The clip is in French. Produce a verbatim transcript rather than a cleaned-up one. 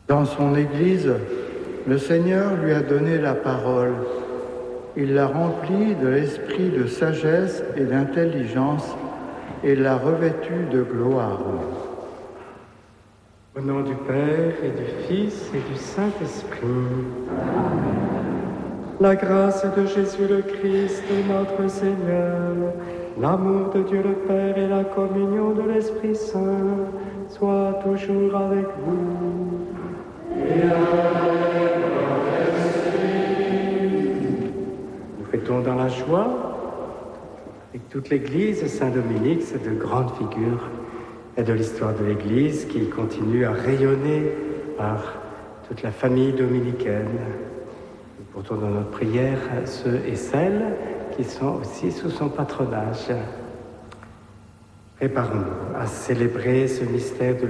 Dans son Église, le Seigneur lui a donné la parole. Il l'a remplie de l'esprit de sagesse et d'intelligence et l'a revêtue de gloire. Au nom du Père et du Fils et du Saint-Esprit. La grâce de Jésus le Christ, notre Seigneur, l'amour de Dieu le Père et la communion de l'Esprit Saint soient toujours avec vous. Et avec votre esprit. Nous fêtons dans la joie avec toute l'Église Saint-Dominique, cette grande figure de l'histoire de l'Église qui continue à rayonner par toute la famille dominicaine. Nous portons dans notre prière ceux et celles qui sont aussi sous son patronage. Préparons-nous à célébrer ce mystère de